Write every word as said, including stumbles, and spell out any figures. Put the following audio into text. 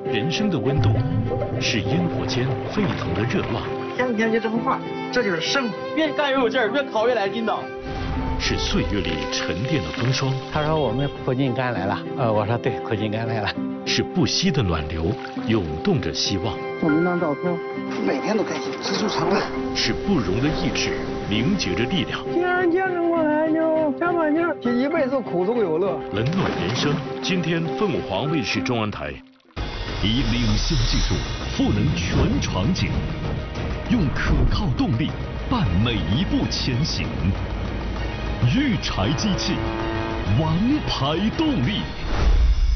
人生的温度，是烟火间沸腾的热望。 天天就这么画，这就是生活。越干越有劲儿，越烤越来劲道。 是岁月里沉淀的风霜。 他说我们苦尽甘来了，呃，我说对，苦尽甘来了。 是不息的暖流，涌动着希望。 我们当照片，每天都开心，知足常乐。 是不容的意志，凝结着力量。 既然坚持过来，就加把劲儿，这一辈子苦中有乐。 冷暖人生，今天凤凰卫视中文台， 以领先技术赋能全场景，用可靠动力伴每一步前行。育柴机器，王牌动力。